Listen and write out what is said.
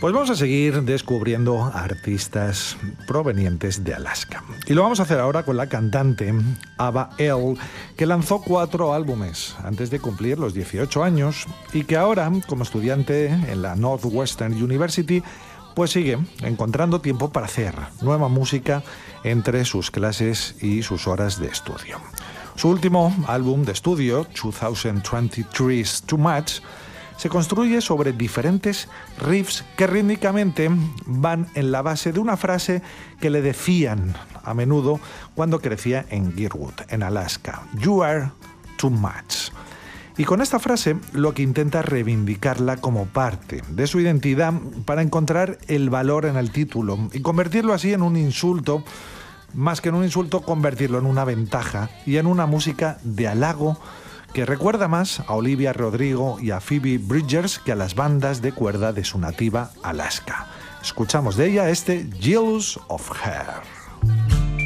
Pues vamos a seguir descubriendo artistas provenientes de Alaska. Y lo vamos a hacer ahora con la cantante Ava L., que lanzó 4 álbumes antes de cumplir los 18 años y que ahora, como estudiante en la Northwestern University, pues sigue encontrando tiempo para hacer nueva música entre sus clases y sus horas de estudio. Su último álbum de estudio, 2023's Too Much, se construye sobre diferentes riffs que rítmicamente van en la base de una frase que le decían a menudo cuando crecía en Girdwood, en Alaska: "You are too much". Y con esta frase lo que intenta es reivindicarla como parte de su identidad para encontrar el valor en el título y convertirlo así en un insulto, más que en un insulto, convertirlo en una ventaja y en una música de halago que recuerda más a Olivia Rodrigo y a Phoebe Bridgers que a las bandas de cuerda de su nativa Alaska. Escuchamos de ella este Jealous of Her.